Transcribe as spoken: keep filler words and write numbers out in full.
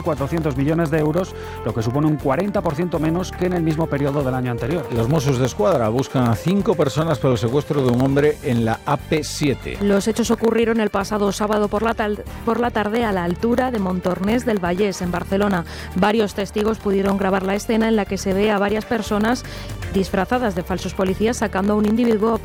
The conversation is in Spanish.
cuatrocientos millones de euros, lo que supone un cuarenta por ciento menos que en el mismo periodo del año anterior. Los Mossos d'Esquadra buscan a cinco personas por el secuestro de un hombre en la A P siete. Los hechos ocurrieron el pasado sábado por la, tal- por la tarde a la altura de Montornès del Vallès, en Barcelona. Varios testigos pudieron grabar la escena en la que se ve a varias personas disfrazadas de falsos policías sacando a un individuo